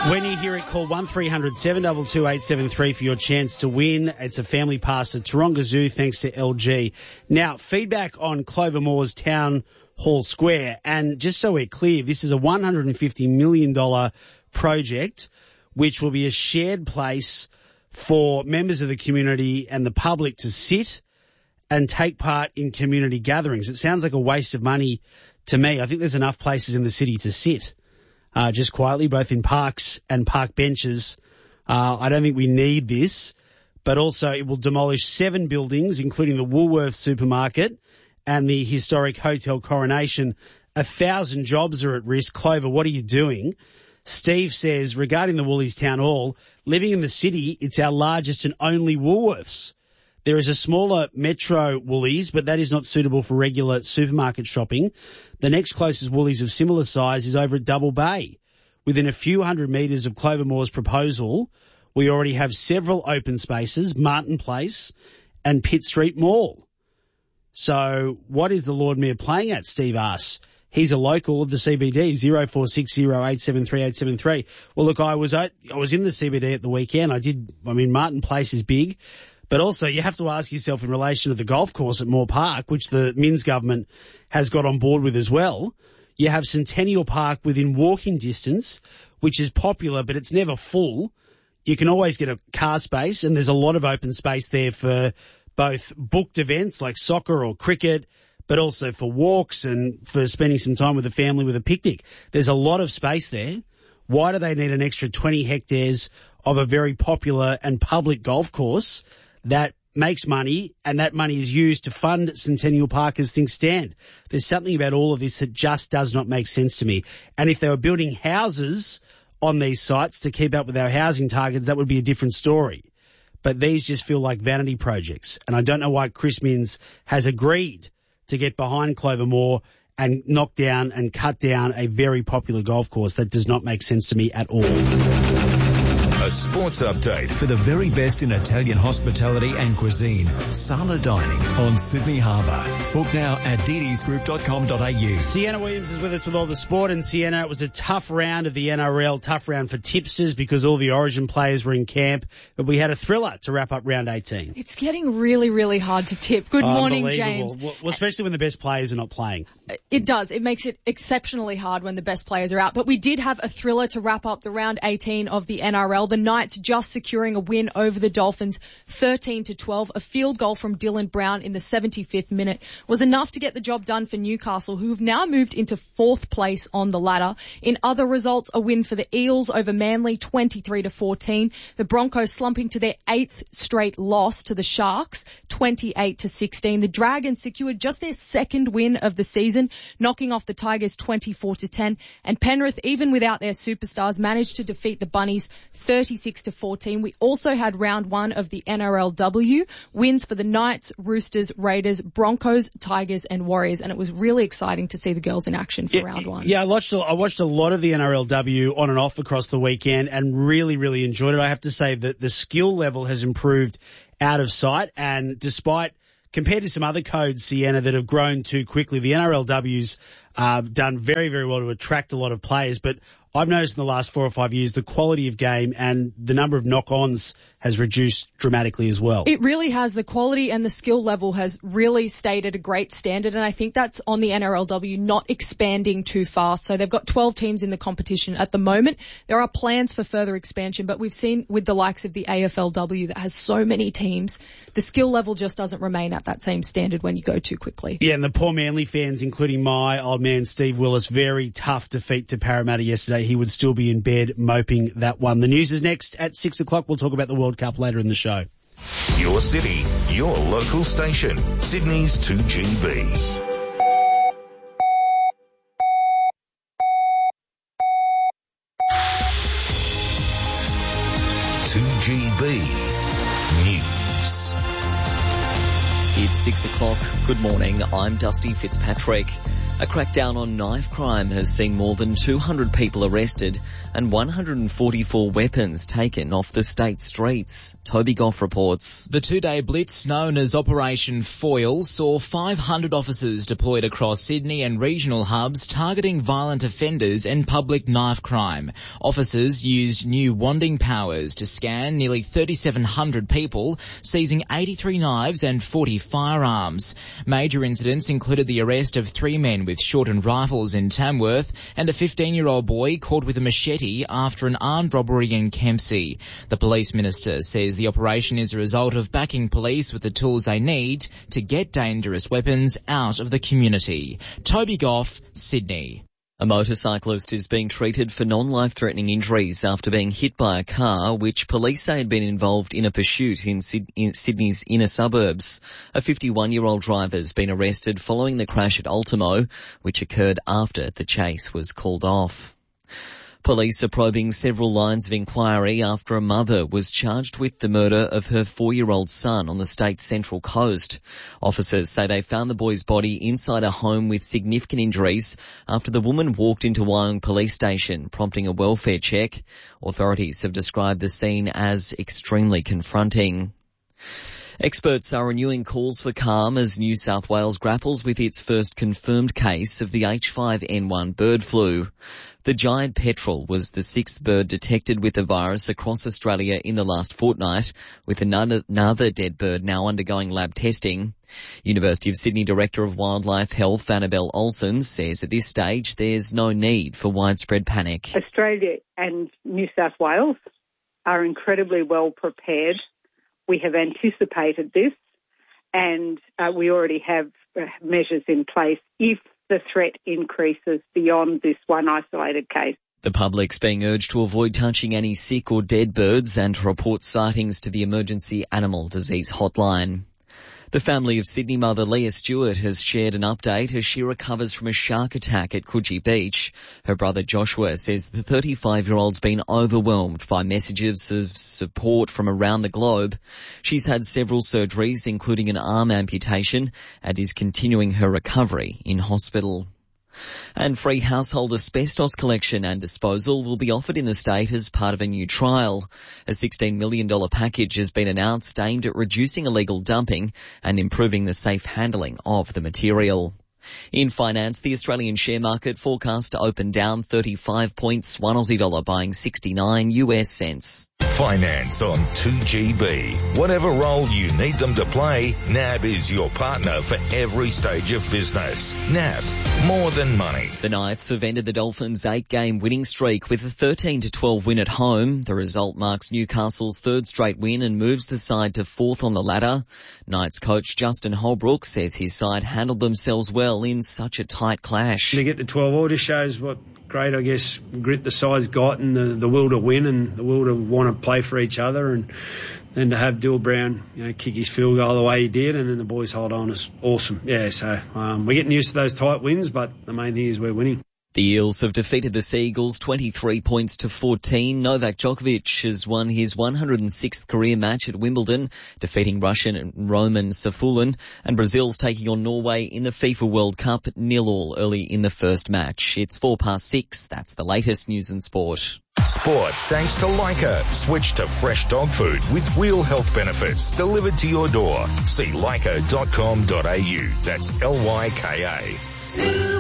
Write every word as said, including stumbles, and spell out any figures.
When you hear it, call one three hundred seven two two eight seven three for your chance to win. It's a family pass to Taronga Zoo thanks to L G. Now, feedback on Clover Moore's Town Hall Square. And just so we're clear, this is a one hundred fifty million dollars project which will be a shared place for members of the community and the public to sit and take part in community gatherings. It sounds like a waste of money to me. I think there's enough places in the city to sit. Uh, just quietly, both in parks and park benches. Uh, I don't think we need this, but also it will demolish seven buildings, including the Woolworths supermarket and the historic Hotel Coronation. A thousand jobs are at risk. Clover, what are you doing? Steve says, regarding the Woolies Town Hall, living in the city, it's our largest and only Woolworths. There is a smaller Metro Woolies, but that is not suitable for regular supermarket shopping. The next closest Woolies of similar size is over at Double Bay. Within a few hundred metres of Clover Moore's proposal, we already have several open spaces, Martin Place and Pitt Street Mall. So what is the Lord Mayor playing at, Steve asks. He's a local of the C B D, zero four six zero eight seven three eight seven three. Well, look, I was at, I was in the C B D at the weekend. I did, I mean, Martin Place is big. But also you have to ask yourself in relation to the golf course at Moore Park, which the Minns government has got on board with as well. You have Centennial Park within walking distance, which is popular, but it's never full. You can always get a car space, and there's a lot of open space there for both booked events like soccer or cricket, but also for walks and for spending some time with the family with a picnic. There's a lot of space there. Why do they need an extra twenty hectares of a very popular and public golf course that makes money, and that money is used to fund Centennial Park as things stand? There's something about all of this that just does not make sense to me. And if they were building houses on these sites to keep up with our housing targets, that would be a different story. But these just feel like vanity projects. And I don't know why Chris Minns has agreed to get behind Clover Moore and knock down and cut down a very popular golf course. That does not make sense to me at all. A sports update for the very best in Italian hospitality and cuisine. Sala Dining on Sydney Harbour. Book now at d ds group dot com dot a u. Sienna Williams is with us with all the sport. And Sienna, it was a tough round of the N R L, tough round for tipsters because all the Origin players were in camp. But we had a thriller to wrap up round eighteen. It's getting really, really hard to tip. Good morning, James. Well, especially when the best players are not playing. It does. It makes it exceptionally hard when the best players are out. But we did have a thriller to wrap up the round eighteen of the N R L. The Knights just securing a win over the Dolphins, thirteen to twelve. A field goal from Dylan Brown in the seventy-fifth minute was enough to get the job done for Newcastle, who have now moved into fourth place on the ladder. In other results, a win for the Eels over Manly, twenty-three to fourteen. The Broncos slumping to their eighth straight loss to the Sharks, twenty-eight to sixteen. The Dragons secured just their second win of the season, knocking off the Tigers twenty-four to ten. And Penrith, even without their superstars, managed to defeat the Bunnies thirty-six to fourteen. We also had round one of the N R L W, wins for the Knights, Roosters, Raiders, Broncos, Tigers and Warriors, and it was really exciting to see the girls in action for yeah, round one. Yeah, I watched, a, I watched a lot of the N R L W on and off across the weekend and really, really enjoyed it. I have to say that the skill level has improved out of sight, and despite compared to some other codes, Sienna, that have grown too quickly, the N R L W's uh, done very, very well to attract a lot of players. But I've noticed in the last four or five years the quality of game and the number of knock-ons has reduced dramatically as well. It really has. The quality and the skill level has really stayed at a great standard, and I think that's on the N R L W not expanding too fast. So they've got twelve teams in the competition at the moment. There are plans for further expansion, but we've seen with the likes of the A F L W that has so many teams, the skill level just doesn't remain at that same standard when you go too quickly. Yeah, and the poor Manly fans, including my old man Steve Willis, very tough defeat to Parramatta yesterday. He would still be in bed moping that one. The news is next at six o'clock. We'll talk about the World Cup later in the show. Your city, your local station, Sydney's two G B. two G B News. It's six o'clock. Good morning. I'm Dusty Fitzpatrick. A crackdown on knife crime has seen more than two hundred people arrested and one hundred forty-four weapons taken off the state streets. Toby Goff reports. The two-day blitz known as Operation Foil saw five hundred officers deployed across Sydney and regional hubs targeting violent offenders and public knife crime. Officers used new wanding powers to scan nearly thirty-seven hundred people, seizing eighty-three knives and forty firearms. Major incidents included the arrest of three men with shortened rifles in Tamworth and a fifteen-year-old boy caught with a machete after an armed robbery in Kempsey. The police minister says the operation is a result of backing police with the tools they need to get dangerous weapons out of the community. Toby Goff, Sydney. A motorcyclist is being treated for non-life-threatening injuries after being hit by a car which police say had been involved in a pursuit in, Syd- in Sydney's inner suburbs. A fifty-one-year-old driver has been arrested following the crash at Ultimo, which occurred after the chase was called off. Police are probing several lines of inquiry after a mother was charged with the murder of her four-year-old son on the state's Central Coast. Officers say they found the boy's body inside a home with significant injuries after the woman walked into Wyong Police Station, prompting a welfare check. Authorities have described the scene as extremely confronting. Experts are renewing calls for calm as New South Wales grapples with its first confirmed case of the H five N one bird flu. The giant petrel was the sixth bird detected with the virus across Australia in the last fortnight, with another, another dead bird now undergoing lab testing. University of Sydney Director of Wildlife Health, Annabelle Olsen, says at this stage there's no need for widespread panic. Australia and New South Wales are incredibly well prepared. We have anticipated this, and uh, we already have uh, measures in place if the threat increases beyond this one isolated case. The public's being urged to avoid touching any sick or dead birds and to report sightings to the Emergency Animal Disease Hotline. The family of Sydney mother Leah Stewart has shared an update as she recovers from a shark attack at Coogee Beach. Her brother Joshua says the thirty-five-year-old's been overwhelmed by messages of support from around the globe. She's had several surgeries, including an arm amputation, and is continuing her recovery in hospital. And free household asbestos collection and disposal will be offered in the state as part of a new trial. A sixteen million dollars package has been announced aimed at reducing illegal dumping and improving the safe handling of the material. In finance, the Australian share market forecast to open down thirty-five points, one Aussie dollar buying sixty-nine U S cents. Finance on two G B. Whatever role you need them to play, N A B is your partner for every stage of business. N A B, more than money. The Knights have ended the Dolphins' eight-game winning streak with a thirteen to twelve win at home. The result marks Newcastle's third straight win and moves the side to fourth on the ladder. Knights coach Justin Holbrook says his side handled themselves well in such a tight clash. To get to twelve all just shows what great, I guess, grit the side's got and the, the will to win and the will to want to play for each other, and then to have Dill Brown, you know, kick his field goal the way he did, and then the boys hold on is awesome. Yeah, so um, we're getting used to those tight wins, but the main thing is we're winning. The Eels have defeated the Seagulls twenty-three points to fourteen. Novak Djokovic has won his one hundred sixth career match at Wimbledon, defeating Russian Roman Safulin, and Brazil's taking on Norway in the FIFA World Cup nil all early in the first match. It's four past six. That's the latest news and sport. Sport thanks to Leica. Switch to fresh dog food with real health benefits delivered to your door. See leica dot com dot a u. That's L Y K A.